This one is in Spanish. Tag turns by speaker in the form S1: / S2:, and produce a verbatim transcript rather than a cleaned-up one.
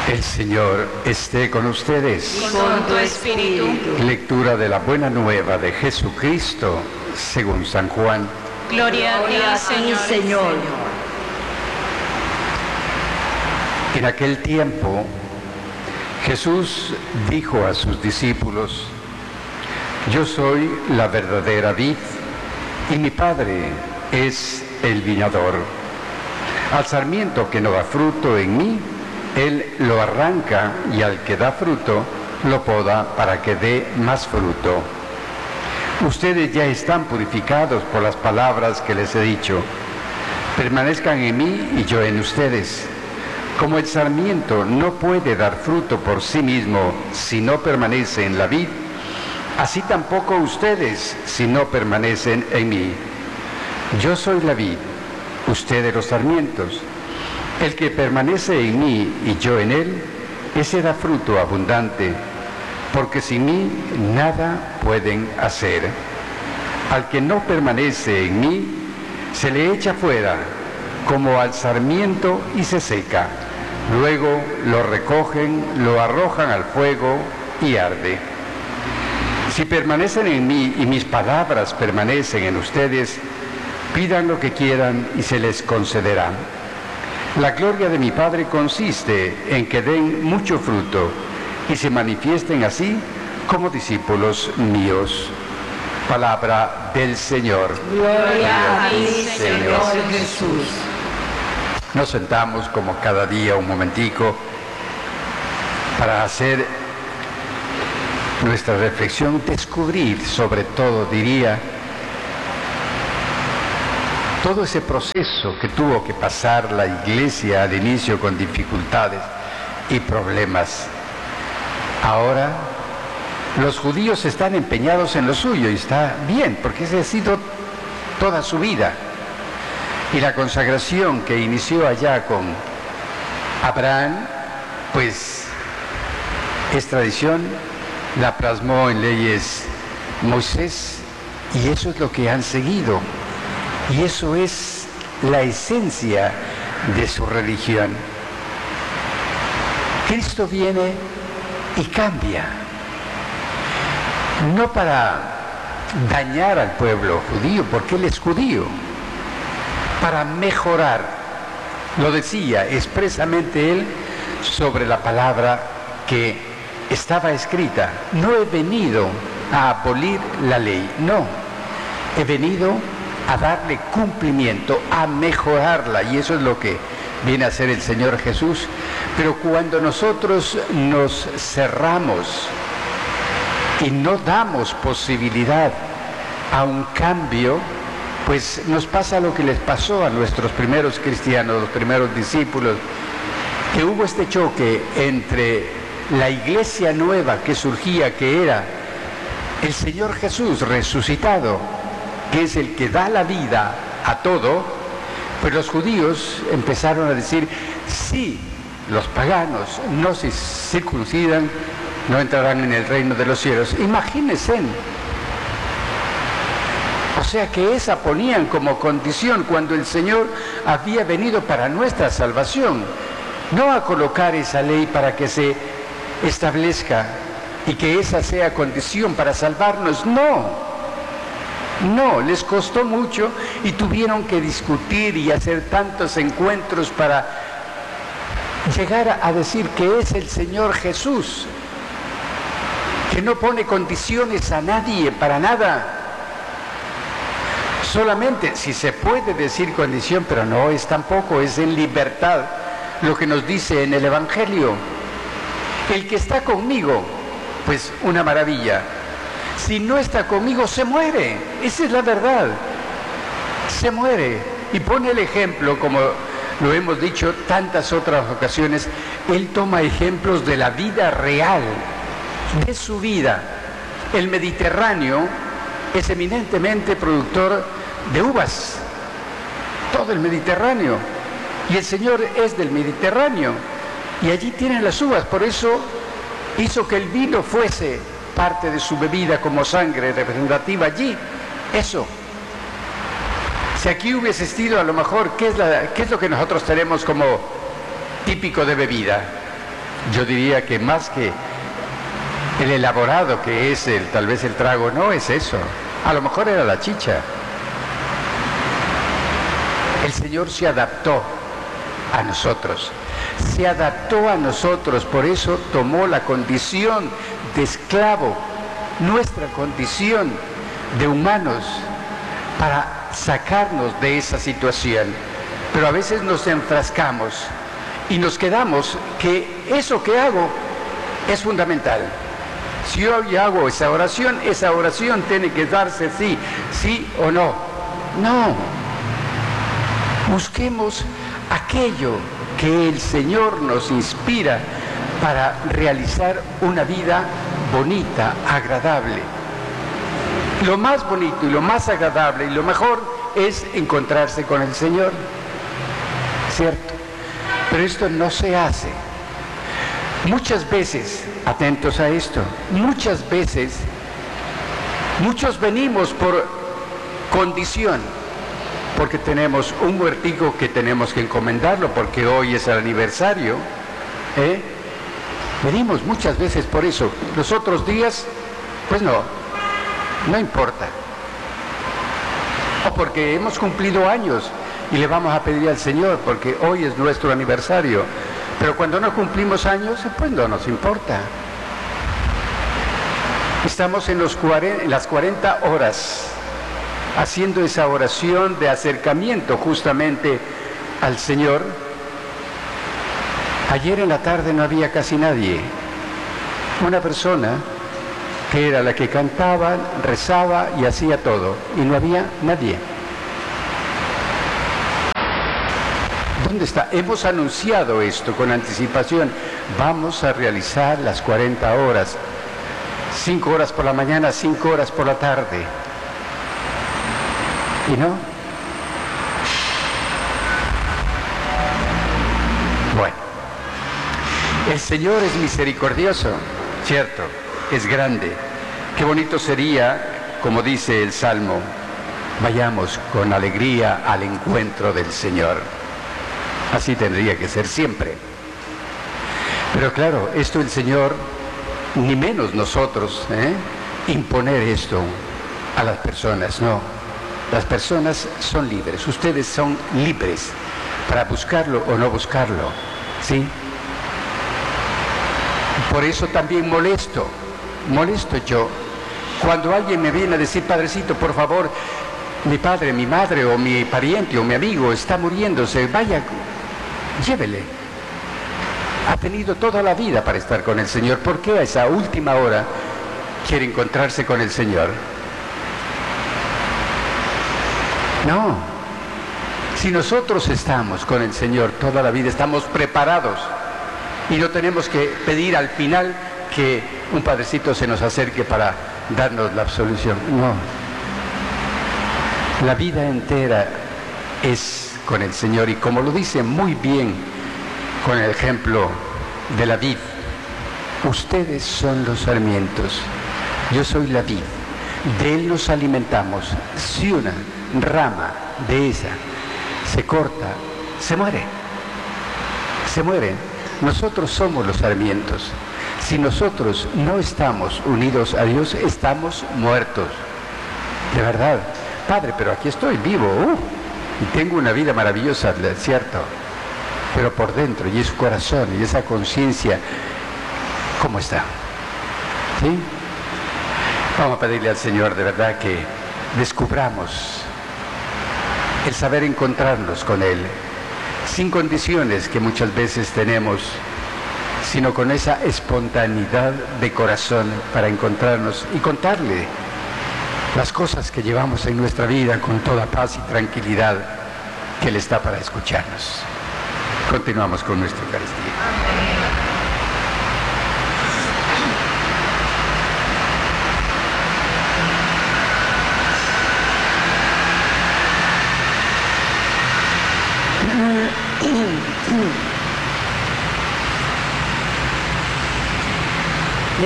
S1: El Señor esté con ustedes.
S2: Y con tu espíritu.
S1: Lectura de la Buena Nueva de Jesucristo según San Juan.
S2: Gloria a ti, Señor.
S3: Señor.
S1: En aquel tiempo, Jesús dijo a sus discípulos: Yo soy la verdadera vid, y mi Padre es el viñador. Al sarmiento que no da fruto en mí, Él lo arranca, y al que da fruto, lo poda para que dé más fruto. Ustedes ya están purificados por las palabras que les he dicho. Permanezcan en mí y yo en ustedes. Como el sarmiento no puede dar fruto por sí mismo si no permanece en la vid, así tampoco ustedes si no permanecen en mí. Yo soy la vid, ustedes los sarmientos. El que permanece en mí y yo en él, ese da fruto abundante, porque sin mí nada pueden hacer. Al que no permanece en mí, se le echa fuera como al sarmiento y se seca. Luego lo recogen, lo arrojan al fuego y arde. Si permanecen en mí y mis palabras permanecen en ustedes, pidan lo que quieran y se les concederá. La gloria de mi Padre consiste en que den mucho fruto y se manifiesten así como discípulos míos. Palabra del Señor.
S3: Gloria a ti, Señor Jesús.
S1: Nos sentamos como cada día un momentico para hacer nuestra reflexión, descubrir sobre todo, diría, todo ese proceso que tuvo que pasar la Iglesia al inicio con dificultades y problemas. Ahora los judíos están empeñados en lo suyo y está bien, porque ese ha sido toda su vida. Y la consagración que inició allá con Abraham, pues es tradición, la plasmó en leyes Moisés, y eso es lo que han seguido. Y eso es la esencia de su religión. Cristo viene y cambia, no para dañar al pueblo judío, porque él es judío, para mejorar. Lo decía expresamente él sobre la palabra que estaba escrita: no he venido a abolir la ley, no, he venido a darle cumplimiento, a mejorarla, y eso es lo que viene a hacer el Señor Jesús. Pero cuando nosotros nos cerramos y no damos posibilidad a un cambio, pues nos pasa lo que les pasó a nuestros primeros cristianos, los primeros discípulos, que hubo este choque entre la iglesia nueva que surgía, que era el Señor Jesús resucitado, que es el que da la vida a todo, pues los judíos empezaron a decir: si los paganos no se circuncidan, no entrarán en el reino de los cielos. Imagínense. O sea que esa ponían como condición cuando el Señor había venido para nuestra salvación, no a colocar esa ley para que se establezca y que esa sea condición para salvarnos, no. No, les costó mucho y tuvieron que discutir y hacer tantos encuentros para llegar a decir que es el Señor Jesús, que no pone condiciones a nadie para nada. Solamente, si se puede decir condición, pero no es tampoco, es en libertad, lo que nos dice en el Evangelio: el que está conmigo, pues una maravilla. Si no está conmigo, se muere. Esa es la verdad. Se muere. Y pone el ejemplo, como lo hemos dicho tantas otras ocasiones, él toma ejemplos de la vida real, de su vida. El Mediterráneo es eminentemente productor de uvas. Todo el Mediterráneo. Y el Señor es del Mediterráneo. Y allí tienen las uvas. Por eso hizo que el vino fuese parte de su bebida como sangre representativa allí. Eso. Si aquí hubiese sido, a lo mejor, ¿qué es, la, qué es lo que nosotros tenemos como típico de bebida? Yo diría que más que el elaborado que es el, tal vez el trago, no es eso. A lo mejor era la chicha. El Señor se adaptó a nosotros. Se adaptó a nosotros, por eso tomó la condición de esclavo, nuestra condición de humanos, para sacarnos de esa situación. Pero a veces nos enfrascamos y nos quedamos que eso que hago es fundamental. Si yo hoy hago esa oración, esa oración tiene que darse sí, sí o no. No. Busquemos aquello que el Señor nos inspira para realizar una vida bonita, agradable. Lo más bonito y lo más agradable y lo mejor es encontrarse con el Señor, ¿cierto? Pero esto no se hace. Muchas veces, atentos a esto, muchas veces, muchos venimos por condición, porque tenemos un huertico que tenemos que encomendarlo, porque hoy es el aniversario, ¿eh? Venimos muchas veces por eso. Los otros días, pues no, no importa. O porque hemos cumplido años y le vamos a pedir al Señor, porque hoy es nuestro aniversario. Pero cuando no cumplimos años, pues no nos importa. Estamos en, los cuarenta, en las cuarenta horas, haciendo esa oración de acercamiento justamente al Señor. Ayer en la tarde no había casi nadie. Una persona que era la que cantaba, rezaba y hacía todo, y no había nadie. ¿Dónde está? Hemos anunciado esto con anticipación. Vamos a realizar las cuarenta horas. Cinco horas por la mañana, cinco horas por la tarde. ¿Y no? Bueno. El Señor es misericordioso, ¿cierto? Es grande. Qué bonito sería, como dice el Salmo, vayamos con alegría al encuentro del Señor. Así tendría que ser siempre. Pero claro, esto el Señor, ni menos nosotros, ¿eh? imponer esto a las personas, no. Las personas son libres, ustedes son libres para buscarlo o no buscarlo, ¿sí? Por eso también molesto, molesto yo, cuando alguien me viene a decir, Padrecito, por favor, mi padre, mi madre o mi pariente o mi amigo está muriéndose, vaya, llévele. Ha tenido toda la vida para estar con el Señor. ¿Por qué a esa última hora quiere encontrarse con el Señor? No. Si nosotros estamos con el Señor toda la vida, estamos preparados y no tenemos que pedir al final que un padrecito se nos acerque para darnos la absolución. No. La vida entera es con el Señor, y como lo dice muy bien con el ejemplo de la vid, ustedes son los sarmientos, yo soy la vid, de él nos alimentamos. Si una rama de esa se corta, se muere, se muere. Nosotros somos los sarmientos. Si nosotros no estamos unidos a Dios, estamos muertos, de verdad. Padre, pero aquí estoy vivo, uh, y tengo una vida maravillosa, ¿cierto? Pero por dentro, y ese corazón, y esa conciencia, ¿cómo está? ¿Sí? Vamos a pedirle al Señor de verdad que descubramos el saber encontrarnos con Él, sin condiciones que muchas veces tenemos, sino con esa espontaneidad de corazón para encontrarnos y contarle las cosas que llevamos en nuestra vida con toda paz y tranquilidad, que Él está para escucharnos. Continuamos con nuestra Eucaristía.